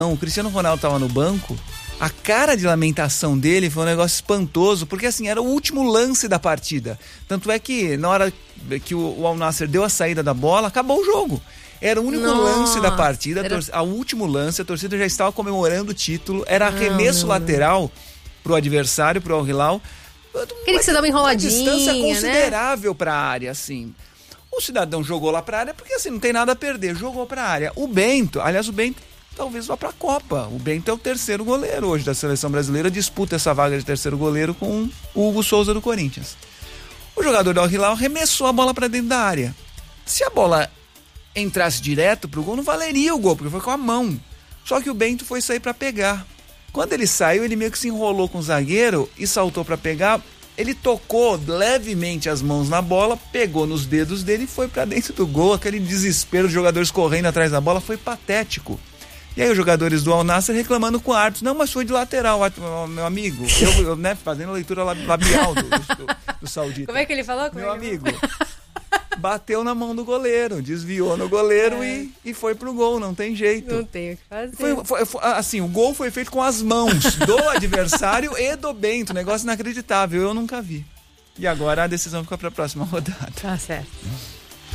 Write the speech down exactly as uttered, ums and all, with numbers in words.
o Cristiano Ronaldo estava no banco, a cara de lamentação dele foi um negócio espantoso, porque assim, era o último lance da partida. Tanto é que na hora que o, o Al Nassr deu a saída da bola, acabou o jogo. Era o único Nossa, lance da partida, era... a último lance, a torcida já estava comemorando o título, era arremesso não, não, lateral não. pro adversário, pro Al Hilal. Queria que você dá uma enroladinha, uma distância né? considerável pra área, assim. O cidadão jogou lá pra área porque assim, não tem nada a perder, jogou pra área. O Bento, aliás, o Bento talvez vá pra Copa. O Bento é o terceiro goleiro hoje da seleção brasileira, disputa essa vaga de terceiro goleiro com o Hugo Souza do Corinthians. O jogador do Al Hilal arremessou a bola pra dentro da área. Se a bola entrasse direto pro gol, não valeria o gol, porque foi com a mão. Só que o Bento foi sair pra pegar. Quando ele saiu, ele meio que se enrolou com o zagueiro e saltou pra pegar. Ele tocou levemente as mãos na bola, pegou nos dedos dele e foi pra dentro do gol. Aquele desespero, os jogadores correndo atrás da bola, foi patético. E aí os jogadores do Al Nassr reclamando com o árbitro. Não, mas foi de lateral, meu amigo. Eu, eu né, fazendo leitura labial do, do, do saudita. Como é que ele falou? Como meu é que amigo, bateu na mão do goleiro, desviou no goleiro é. e, e foi pro gol, não tem jeito. Não tem o que fazer. Foi, foi, foi, assim, o gol foi feito com as mãos do adversário e do Bento, negócio inacreditável, eu nunca vi. E agora a decisão fica pra próxima rodada. Tá certo.